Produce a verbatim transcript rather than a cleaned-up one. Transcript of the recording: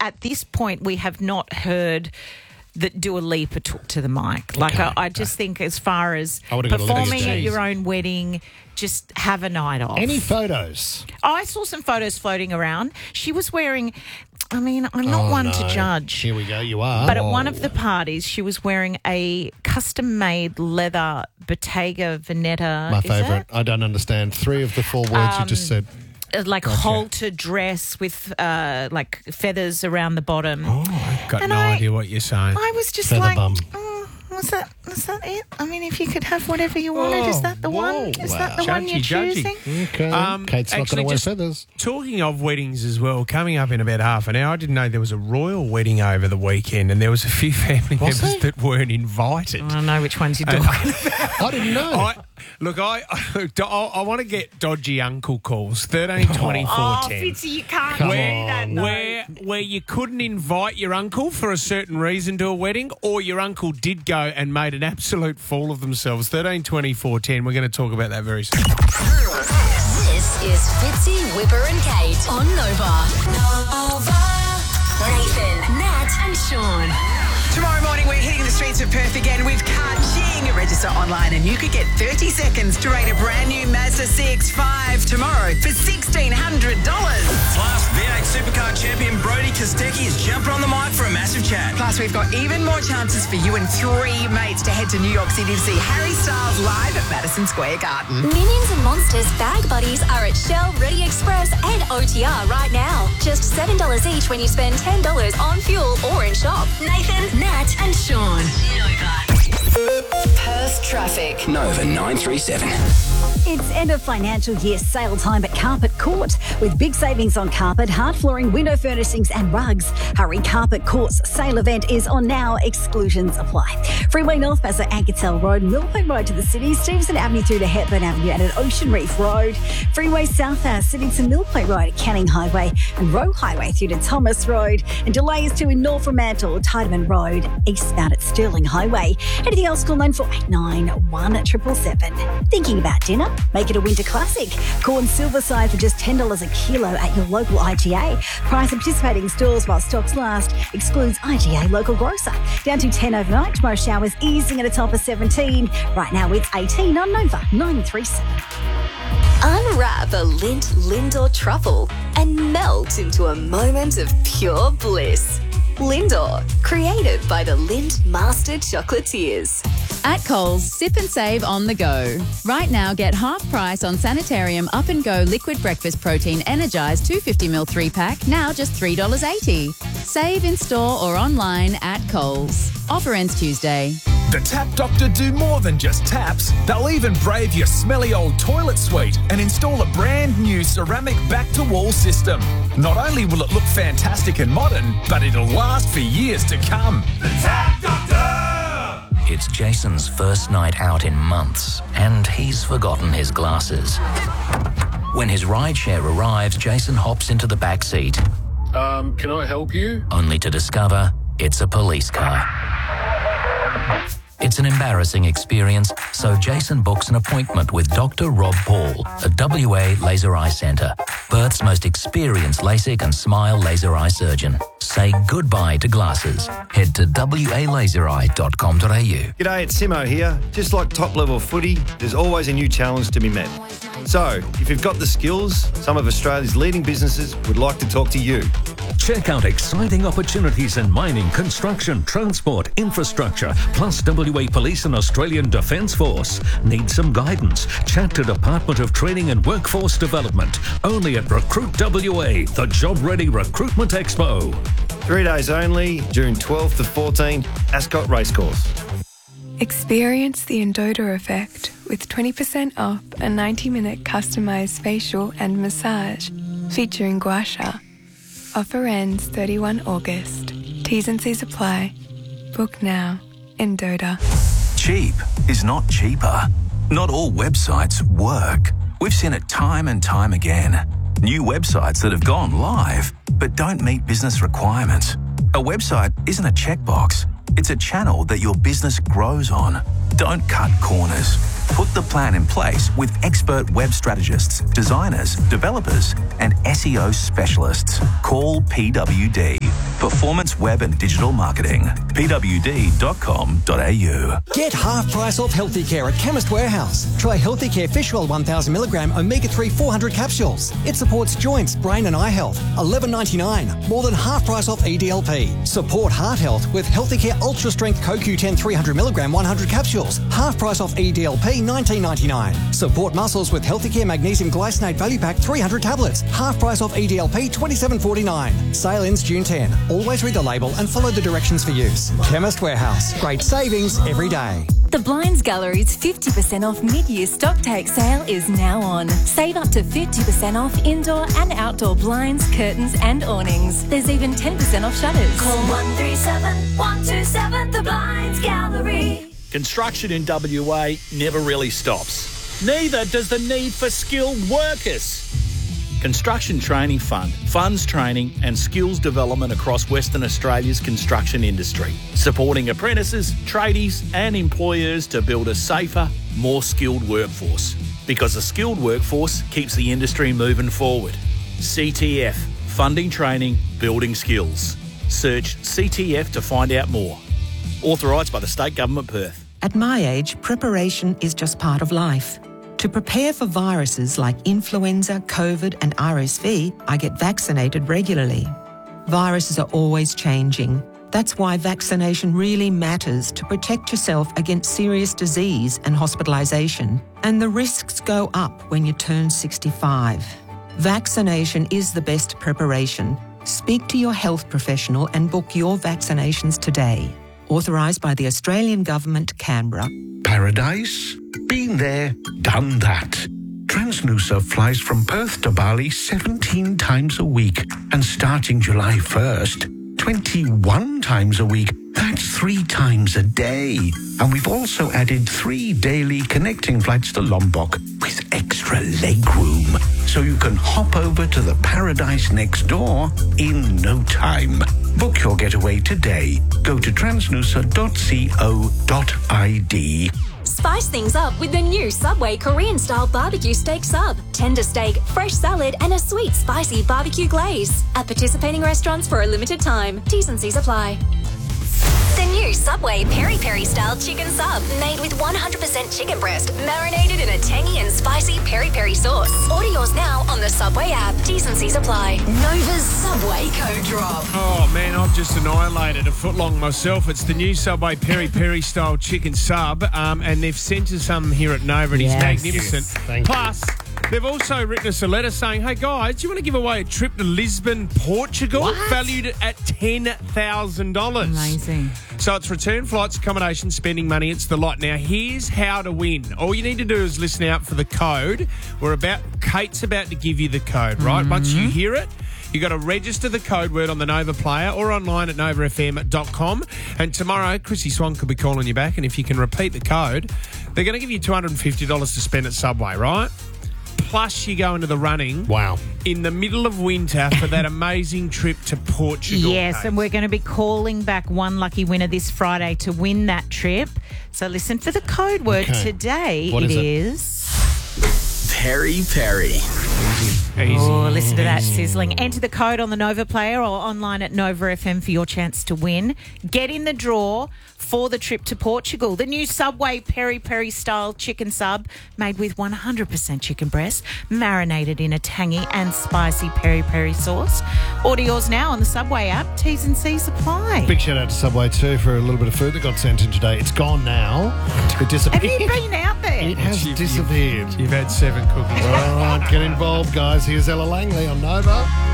at this point, we have not heard that Dua Lipa took to the mic. Like, Okay, I, I just okay. think as far as I would've got a little performing at tease. your own wedding, just have a night off. Any photos? I saw some photos floating around. She was wearing, I mean, I'm not Oh, one no. to judge. Here we go. You are. But at one of the parties, she was wearing a custom-made leather Bottega Veneta. My is favourite. it? I don't understand three of the four words you just said. Uh, Like halter dress with uh, like feathers around the bottom. Oh, I've got And no I- idea what you're saying. I was just Feather like, bum. oh, was that was that it? I mean, if you could have whatever you wanted, is that the whoa, one? Is wow. that the one you're Judgy, judgy. choosing? Okay. Um, Kate's not going actually, to wear just- feathers. Talking of weddings as well, coming up in about half an hour, I didn't know there was a royal wedding over the weekend and there was a few family Was members there? that weren't invited. I don't know which ones you're And- talking about. I didn't know. I, look, I I, I want to get dodgy uncle calls. thirteen twenty four Oh, ten. Fitzy, you can't Come do on. that. No. Where where you couldn't invite your uncle for a certain reason to a wedding, or your uncle did go and made an absolute fool of themselves. thirteen twenty four ten. We're going to talk about that very soon. This is Fitzy, Whipper and Kate on Nova. Nova. Nathan, Nat and Sean. Tomorrow morning, we're hitting the streets of Perth again with Ka-Ching. Register online and you could get thirty seconds to rate a brand new Mazda C X five tomorrow for sixteen hundred dollars. Plus, V eight Supercar champion Brody Kostecki is jumping on the mic for a massive chat. Plus, we've got even more chances for you and three mates to head to New York City to see Harry Styles live at Madison Square Garden. Minions and Monsters bag buddies are at Shell, Ready Express and O T R right now. Just seven dollars each when you spend ten dollars on fuel or in shop. Nathan, Nat and Sean. Nova. Perth traffic. Nova nine three seven. It's end of financial year sale time at Carpet Court with big savings on carpet, hard flooring, window furnishings and rugs. Hurry, Carpet Court's sale event is on now. Exclusions apply. Freeway North Bass at Ankertel Road, Millbank Road to the city, Stevenson Avenue through to Hepburn Avenue and at Ocean Reef Road. Freeway South uh, sitting to Mill Point Road at Canning Highway and Roe Highway through to Thomas Road. And delays too in North Fremantle, Tideman Road, eastbound at Stirling Highway. Anything else, call nine four eight nine one seven seven seven. Thinking about dinner? Make it a winter classic. Corn silver side for just ten dollars a kilo at your local I G A. Price of participating stores while stocks last. Excludes I G A local grocer. Down to ten overnight. Tomorrow showers easing at a top of seventeen. Right now it's eighteen on Nova nine three seven. Unwrap a Lindt Lindor truffle and melt into a moment of pure bliss. Lindor, created by the Lindt Master Chocolatiers. At Coles, sip and save on the go. Right now, get half price on Sanitarium Up and Go Liquid Breakfast Protein Energized two hundred fifty milliliter three pack, now just three dollars eighty. Save in store or online at Coles. Offer ends Tuesday. The Tap Doctor do more than just taps. They'll even brave your smelly old toilet suite and install a brand new ceramic back-to-wall system. Not only will it look fantastic and modern, but it'll last for years to come. The Tap Doctor! It's Jason's first night out in months, and he's forgotten his glasses. When his rideshare arrives, Jason hops into the back seat. Um, can I help you? Only to discover it's a police car. It's an embarrassing experience, so Jason books an appointment with Doctor Rob Paul at W A Laser Eye Centre, Perth's most experienced LASIK and SMILE laser eye surgeon. Say goodbye to glasses. Head to w a laser eye dot com dot a u. G'day, it's Simo here. Just like top-level footy, there's always a new challenge to be met. So, if you've got the skills, some of Australia's leading businesses would like to talk to you. Check out exciting opportunities in mining, construction, transport, infrastructure, plus W A Police and Australian Defence Force. Need some guidance? Chat to Department of Training and Workforce Development. Only at Recruit W A, the job-ready recruitment expo. Three days only, June twelfth to fourteenth, Ascot Racecourse. Experience the Endota effect with twenty percent off a ninety minute customised facial and massage featuring gua sha. Offer ends thirty-first of August. T's and C's apply. Book now. Endota. Cheap is not cheaper. Not all websites work. We've seen it time and time again. New websites that have gone live but don't meet business requirements. A website isn't a checkbox. It's a channel that your business grows on. Don't cut corners. Put the plan in place with expert web strategists, designers, developers, and S E O specialists. Call P W D Performance Web and Digital Marketing. p w d dot com dot a u. Get half price off Healthy Care at Chemist Warehouse. Try Healthy Care Fish Oil one thousand milligram omega three four hundred capsules. It supports joints, brain and eye health. eleven ninety-nine. More than half price off E D L P. Support heart health with Healthy Care Ultra Strength Co Q ten three hundred milligram one hundred capsules. Half price off E D L P nineteen ninety-nine. Support muscles with Healthy Care Magnesium Glycinate Value Pack three hundred tablets. Half price off E D L P twenty-seven forty-nine. Sale ends June tenth. Always read the label and follow the directions for use. Chemist Warehouse. Great savings every day. The Blinds Gallery's fifty percent off mid-year stock take sale is now on. Save up to fifty percent off indoor and outdoor blinds, curtains and awnings. There's even ten percent off shutters. Call one three seven, one two seven, The Blinds Gallery. Construction in W A never really stops. Neither does the need for skilled workers. Construction Training Fund funds training and skills development across Western Australia's construction industry, supporting apprentices, tradies and employers to build a safer, more skilled workforce. Because a skilled workforce keeps the industry moving forward. C T F, funding training, building skills. Search C T F to find out more. Authorised by the State Government, Perth. At my age, preparation is just part of life. To prepare for viruses like influenza, COVID and R S V, I get vaccinated regularly. Viruses are always changing. That's why vaccination really matters to protect yourself against serious disease and hospitalisation. And the risks go up when you turn sixty-five. Vaccination is the best preparation. Speak to your health professional and book your vaccinations today. Authorised by the Australian Government, Canberra. Paradise? Been there, done that. Transnusa flies from Perth to Bali seventeen times a week. And starting July first, twenty-one times a week. That's three times a day. And we've also added three daily connecting flights to Lombok with extra legroom. So you can hop over to the paradise next door in no time. Book your getaway today. Go to transnusa dot co dot I D. Spice things up with the new Subway Korean-style barbecue steak sub. Tender steak, fresh salad and a sweet, spicy barbecue glaze. At participating restaurants for a limited time. T's and C's apply. The new Subway Peri Peri style chicken sub, made with one hundred percent chicken breast, marinated in a tangy and spicy peri peri sauce. Order yours now on the Subway app. T's and C's apply. Nova's Subway Code Drop. Oh man, I've just annihilated a footlong myself. It's the new Subway Peri Peri style chicken sub, um, and they've sent us some here at Nova. It is Yes. magnificent. Yes, thank you. Plus, they've also written us a letter saying, "Hey guys, do you want to give away a trip to Lisbon, Portugal, What? valued at ten thousand dollars?" Amazing. So it's return flights, accommodation, spending money. It's the lot. Now, here's how to win. All you need to do is listen out for the code. We're about, Kate's about to give you the code, right? Mm-hmm. Once you hear it, you got to register the code word on the Nova player or online at nova f m dot com. And tomorrow, Chrissy Swan could be calling you back. And if you can repeat the code, they're going to give you two hundred fifty dollars to spend at Subway, right? Plus, you go into the running. Wow. In the middle of winter for that amazing trip to Portugal. Yes, Kate. and we're going to be calling back one lucky winner this Friday to win that trip. So listen for the code word Okay. today. What it is it? is... Peri Peri. Easy. Oh, listen to that sizzling. Enter the code on the Nova player or online at Nova F M for your chance to win. Get in the draw for the trip to Portugal. The new Subway Peri Peri style chicken sub made with one hundred percent chicken breast, marinated in a tangy and spicy peri peri sauce. Order yours now on the Subway app. T's and C's apply. Big shout out to Subway too for a little bit of food that got sent in today. It's gone now. It disappeared. Have you been out there? It has You've- disappeared. You've had seven cookies. All right, get involved, guys. Here's Ella Langley on Nova.